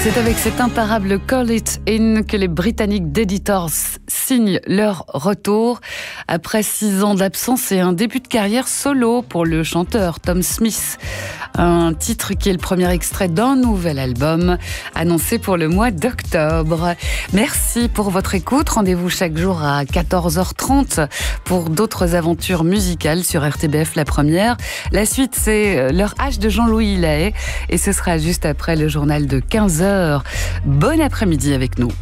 C'est avec cet imparable Call It In que les Britanniques d'Editors signent leur retour. Après 6 ans d'absence et un début de carrière solo pour le chanteur Tom Smith. Un titre qui est le premier extrait d'un nouvel album annoncé pour le mois d'octobre. Merci pour votre écoute. Rendez-vous chaque jour à 14h30 pour d'autres aventures musicales sur RTBF La Première. La suite, c'est l'heure H de Jean-Louis Lahaye et ce sera juste après le journal de 15h. Bon après-midi avec nous.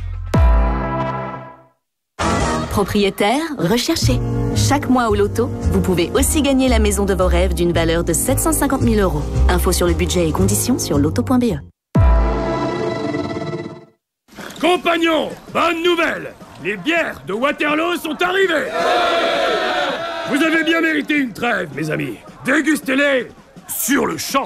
Propriétaire, recherché. Chaque mois au loto, vous pouvez aussi gagner la maison de vos rêves d'une valeur de 750 000 €. Info sur le budget et conditions sur loto.be. Compagnons, bonne nouvelle! Les bières de Waterloo sont arrivées! Vous avez bien mérité une trêve, mes amis. Dégustez-les sur le champ.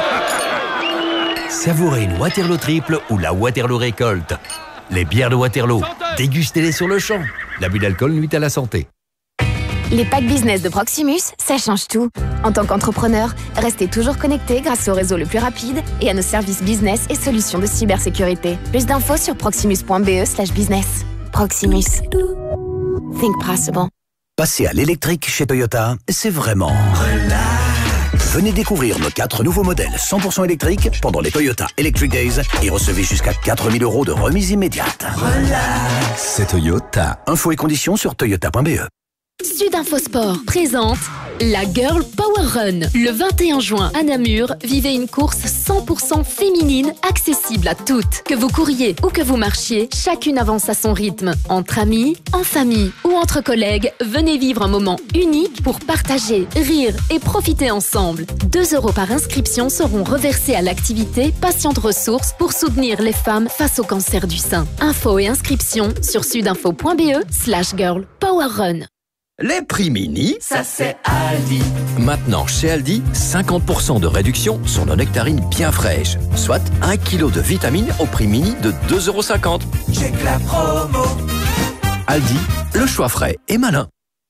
Savourez une Waterloo triple ou la Waterloo récolte. Les bières de Waterloo, dégustez-les sur le champ. L'abus d'alcool nuit à la santé. Les packs business de Proximus, ça change tout. En tant qu'entrepreneur, restez toujours connecté grâce au réseau le plus rapide et à nos services business et solutions de cybersécurité. Plus d'infos sur proximus.be/business. Proximus. Think possible. Passer à l'électrique chez Toyota, c'est vraiment relax. Venez découvrir nos 4 nouveaux modèles 100% électriques pendant les Toyota Electric Days et recevez jusqu'à 4 000 € de remise immédiate. Relax. C'est Toyota. Infos et conditions sur toyota.be. Sudinfo Sport présente la Girl Power Run. Le 21 juin à Namur, vivez une course 100% féminine accessible à toutes. Que vous couriez ou que vous marchiez, chacune avance à son rythme. Entre amis, en famille ou entre collègues, venez vivre un moment unique pour partager, rire et profiter ensemble. 2 € par inscription seront reversés à l'activité Patientes Ressources pour soutenir les femmes face au cancer du sein. Infos et inscriptions sur sudinfo.be/girlpowerrun. Les prix mini, ça c'est Aldi. Maintenant chez Aldi, 50% de réduction sur nos nectarines bien fraîches. Soit 1 kg de vitamines au prix mini de 2,50 €. Check la promo. Aldi, le choix frais et malin.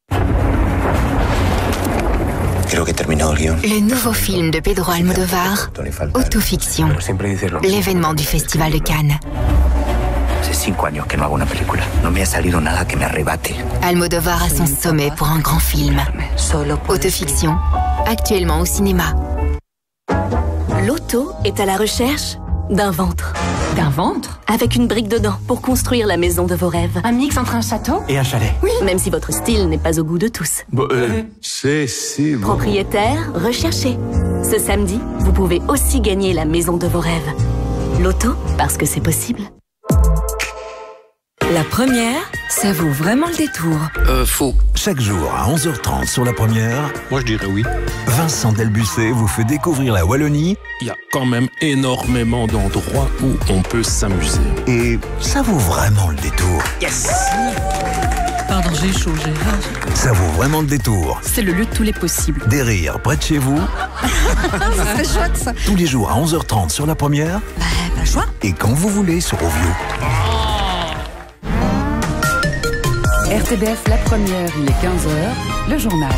Le nouveau film de Pedro Almodóvar, Autofiction, l'événement du Festival de Cannes. Hace 5 años que no hago una película. No me ha salido nada que me arrebate. Almodóvar à son sommet pour un grand film. Autofiction, actuellement au cinéma. Loto est à la recherche d'un ventre. D'un ventre? Avec une brique dedans pour construire la maison de vos rêves. Un mix entre un château Et un chalet. Oui, même si votre style n'est pas au goût de tous. C'est si bon. Propriétaire, recherché. Ce samedi, vous pouvez aussi gagner la maison de vos rêves. Loto, parce que c'est possible. La Première, ça vaut vraiment le détour. Faux. Chaque jour à 11h30 sur La Première, Moi je dirais oui. Vincent Delbussé vous fait découvrir la Wallonie Il y a quand même énormément d'endroits où on peut s'amuser. et ça vaut vraiment le détour. Yes! Pardon, j'ai chaud, Ça vaut vraiment le détour. C'est le lieu de tous les possibles. Des rires près de chez vous, C'est chouette ça. tous les jours à 11h30 sur La Première Pas le choix. et quand vous voulez sur Ovio. RTBF La Première, il est 15h, le journal.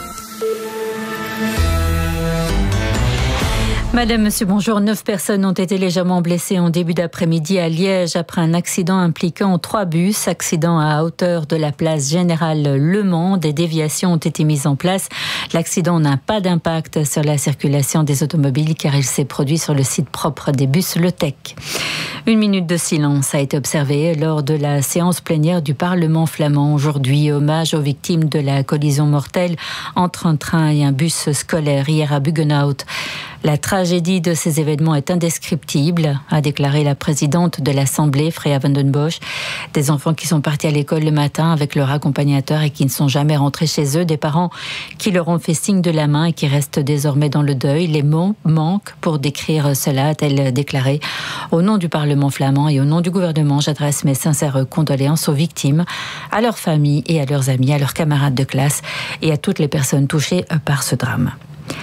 Madame, monsieur, bonjour. 9 personnes ont été légèrement blessées en début d'après-midi à Liège après un accident impliquant 3 bus. Accident à hauteur de la place Générale Le Mans. Des déviations ont été mises en place. L'accident n'a pas d'impact sur la circulation des automobiles car il s'est produit sur le site propre des bus Le Tech. 1 minute de silence a été observée lors de la séance plénière du Parlement flamand. Aujourd'hui, hommage aux victimes de la collision mortelle entre un train et un bus scolaire hier à Buggenhout. La tragédie de ces événements est indescriptible, a déclaré la présidente de l'Assemblée, Freya van den Bosch. Des enfants qui sont partis à l'école le matin avec leur accompagnateur et qui ne sont jamais rentrés chez eux. Des parents qui leur ont fait signe de la main et qui restent désormais dans le deuil. Les mots manquent pour décrire cela, a-t-elle déclaré. Au nom du Parlement flamand et au nom du gouvernement, j'adresse mes sincères condoléances aux victimes, à leurs familles et à leurs amis, à leurs camarades de classe et à toutes les personnes touchées par ce drame.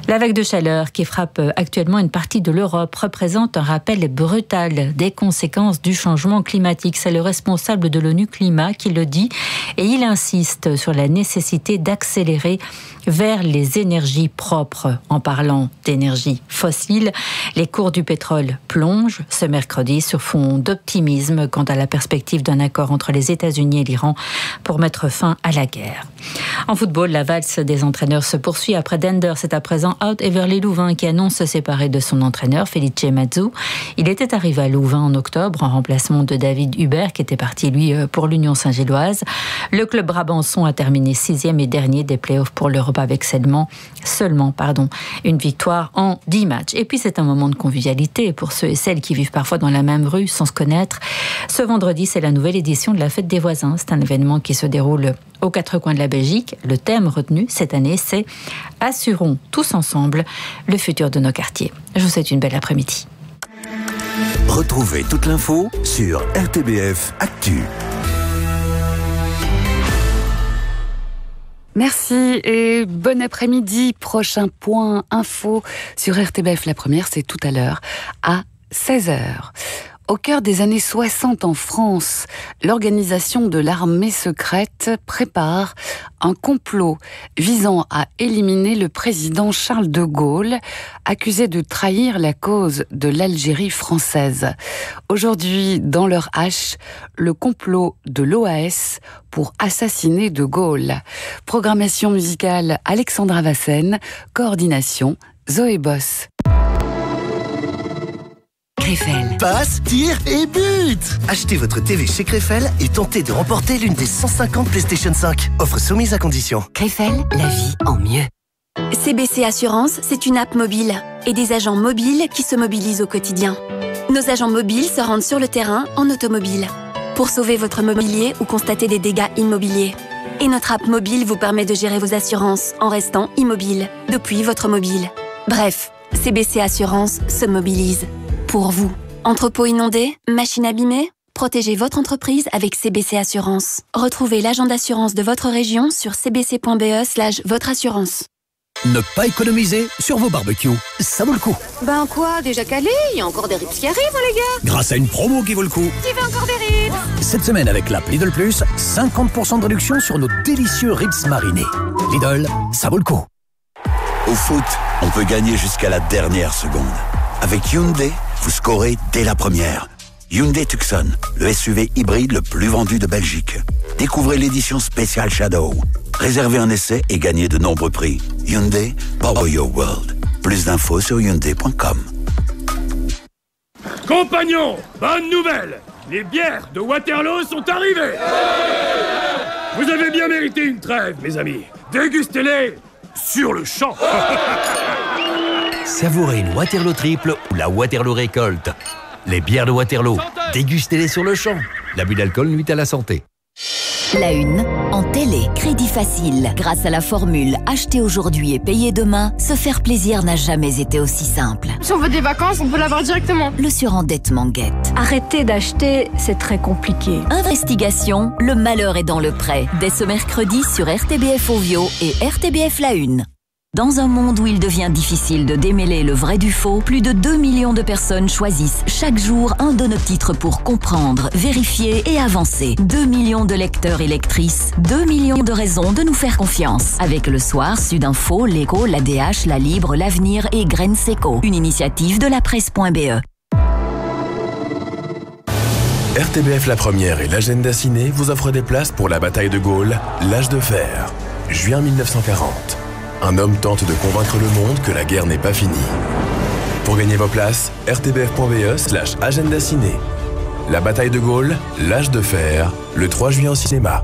La vague de chaleur qui frappe actuellement une partie de l'Europe représente un rappel brutal des conséquences du changement climatique. C'est le responsable de l'ONU Climat qui le dit et il insiste sur la nécessité d'accélérer vers les énergies propres. En parlant d'énergie fossile, les cours du pétrole plongent ce mercredi sur fond d'optimisme quant à la perspective d'un accord entre les États-Unis et l'Iran pour mettre fin à la guerre. En football, la valse des entraîneurs se poursuit après Dender. C'est à présent Out Everly Louvain qui annonce se séparer de son entraîneur Felice Mazzu. Il était arrivé à Louvain en octobre en remplacement de David Hubert qui était parti lui pour l'Union Saint-Gilloise. Le club brabançon a terminé 6e et dernier des playoffs pour l'Europe avec seulement une victoire en 10 matchs. Et puis c'est un moment de convivialité pour ceux et celles qui vivent parfois dans la même rue sans se connaître. Ce vendredi, c'est la nouvelle édition de la Fête des voisins. C'est un événement qui se déroule aux 4 coins de la Belgique. Le thème retenu cette année, c'est « Assurons tous ensemble le futur de nos quartiers ». Je vous souhaite une belle après-midi. Retrouvez toute l'info sur RTBF Actu. Merci et bon après-midi. Prochain point info sur RTBF. La première, c'est tout à l'heure à 16h. Au cœur des années 60 en France, l'organisation de l'armée secrète prépare un complot visant à éliminer le président Charles de Gaulle, accusé de trahir la cause de l'Algérie française. Aujourd'hui, dans leur hache, le complot de l'OAS pour assassiner de Gaulle. Programmation musicale Alexandra Vassen, coordination Zoé Boss. Krefel. Passe, tire et but! Achetez votre TV chez Krefel et tentez de remporter l'une des 150 PlayStation 5. Offre soumise à condition. Krefel, la vie en mieux. CBC Assurance, c'est une app mobile et des agents mobiles qui se mobilisent au quotidien. Nos agents mobiles se rendent sur le terrain en automobile pour sauver votre mobilier ou constater des dégâts immobiliers. Et notre app mobile vous permet de gérer vos assurances en restant immobile depuis votre mobile. Bref, CBC Assurance se mobilise. Pour vous. Entrepôt inondé? Machine abîmée? Protégez votre entreprise avec CBC Assurance. Retrouvez l'agent d'assurance de votre région sur cbc.be/votre assurance. Ne pas économiser sur vos barbecues, ça vaut le coup. Ben quoi, déjà calé? Il y a encore des ribs qui arrivent, les gars. Grâce à une promo qui vaut le coup. Qui veut encore des ribs? Cette semaine avec l'app Lidl Plus, 50% de réduction sur nos délicieux ribs marinés. Lidl, ça vaut le coup. Au foot, on peut gagner jusqu'à la dernière seconde. Avec Hyundai, vous scorez dès la première. Hyundai Tucson, le SUV hybride le plus vendu de Belgique. Découvrez l'édition spéciale Shadow. Réservez un essai et gagnez de nombreux prix. Hyundai, power your world. Plus d'infos sur hyundai.com. Compagnons, bonne nouvelle! Les bières de Waterloo sont arrivées! Vous avez bien mérité une trêve, mes amis. Dégustez-les sur le champ. Savourez une Waterloo triple ou la Waterloo récolte. Les bières de Waterloo, dégustez-les sur le champ. L'abus d'alcool nuit à la santé. La Une, en télé, crédit facile. Grâce à la formule acheter aujourd'hui et payer demain, se faire plaisir n'a jamais été aussi simple. Si on veut des vacances, on peut l'avoir directement. Le surendettement guette. Arrêter d'acheter, c'est très compliqué. Investigation, le malheur est dans le prêt. Dès ce mercredi sur RTBF Ovio et RTBF La Une. Dans un monde où il devient difficile de démêler le vrai du faux, plus de 2 millions de personnes choisissent chaque jour un de nos titres pour comprendre, vérifier et avancer. 2 millions de lecteurs et lectrices, 2 millions de raisons de nous faire confiance. Avec Le Soir, Sudinfo, L'Écho, l'ADH, La Libre, L'Avenir et Graines Seco. Une initiative de la presse.be. RTBF La Première et l'Agenda Ciné vous offrent des places pour la bataille de Gaulle, l'âge de fer, juin 1940. Un homme tente de convaincre le monde que la guerre n'est pas finie. Pour gagner vos places, rtbf.be/agenda ciné. La bataille de Gaulle, l'âge de fer, le 3 juillet au cinéma.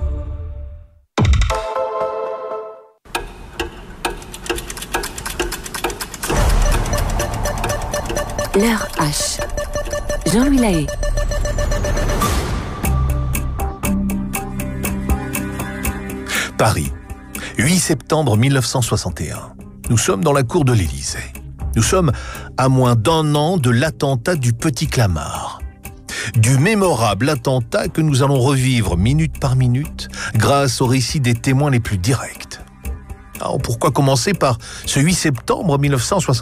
L'heure H. Jean-Louis Lahaye. Paris, 8 septembre 1961. Nous sommes dans la cour de l'Élysée. Nous sommes à moins d'1 an de l'attentat du Petit Clamart. Du mémorable attentat que nous allons revivre minute par minute grâce au récit des témoins les plus directs. Alors pourquoi commencer par ce 8 septembre 1961 ?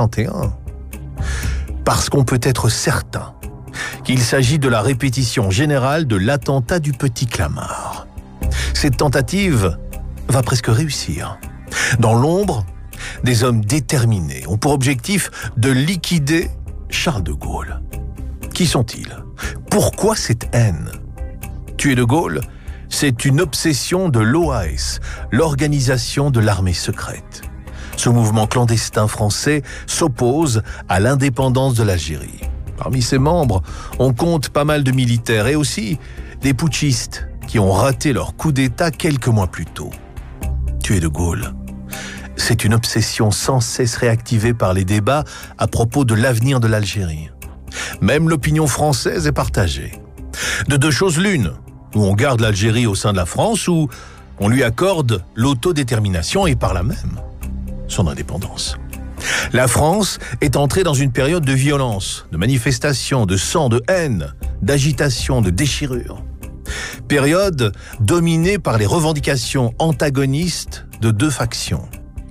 Parce qu'on peut être certain qu'il s'agit de la répétition générale de l'attentat du Petit Clamart. Cette tentative va presque réussir. Dans l'ombre, des hommes déterminés ont pour objectif de liquider Charles de Gaulle. Qui sont-ils ? Pourquoi cette haine ? Tuer de Gaulle, c'est une obsession de l'OAS, l'organisation de l'armée secrète. Ce mouvement clandestin français s'oppose à l'indépendance de l'Algérie. Parmi ses membres, on compte pas mal de militaires et aussi des putschistes qui ont raté leur coup d'État quelques mois plus tôt. Tuer de Gaulle, c'est une obsession sans cesse réactivée par les débats à propos de l'avenir de l'Algérie. Même l'opinion française est partagée. De deux choses l'une, où on garde l'Algérie au sein de la France, ou on lui accorde l'autodétermination et par là même son indépendance. La France est entrée dans une période de violence, de manifestations, de sang, de haine, d'agitation, de déchirure. Période dominée par les revendications antagonistes de deux factions.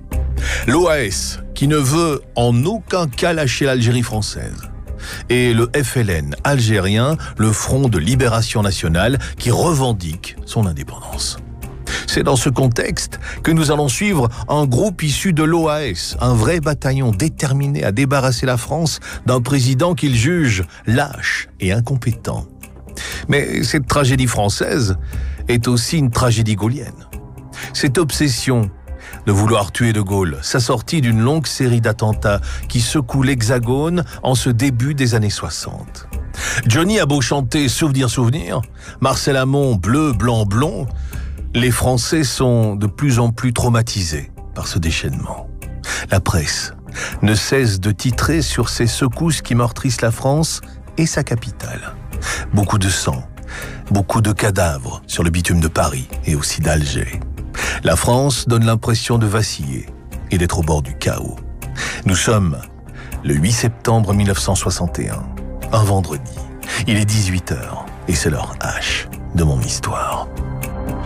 L'OAS, qui ne veut en aucun cas lâcher l'Algérie française, et le FLN algérien, le Front de Libération Nationale, qui revendique son indépendance. C'est dans ce contexte que nous allons suivre un groupe issu de l'OAS, un vrai bataillon déterminé à débarrasser la France d'un président qu'il juge lâche et incompétent. Mais cette tragédie française est aussi une tragédie gaullienne. Cette obsession de vouloir tuer de Gaulle s'assortit d'une longue série d'attentats qui secouent l'Hexagone en ce début des années 60. Johnny a beau chanter « Souvenir, souvenir », Marcel Amont « Bleu, blanc, blond », les Français sont de plus en plus traumatisés par ce déchaînement. La presse ne cesse de titrer sur ces secousses qui meurtrissent la France et sa capitale. Beaucoup de sang, beaucoup de cadavres sur le bitume de Paris et aussi d'Alger. La France donne l'impression de vaciller et d'être au bord du chaos. Nous sommes le 8 septembre 1961, un vendredi. Il est 18h et c'est l'heure H de mon histoire.